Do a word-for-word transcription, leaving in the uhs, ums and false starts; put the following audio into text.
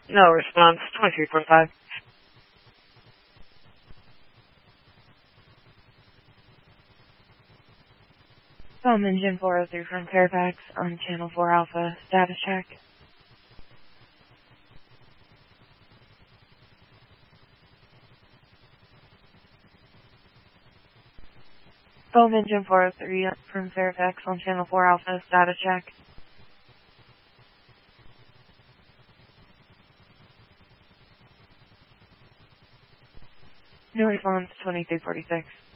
No response, twenty-three forty-five. Foam engine four oh three from Fairfax on Channel four Alpha. Status check. Foam engine four oh three from Fairfax on Channel four Alpha. Status check. No response, twenty-three forty-six.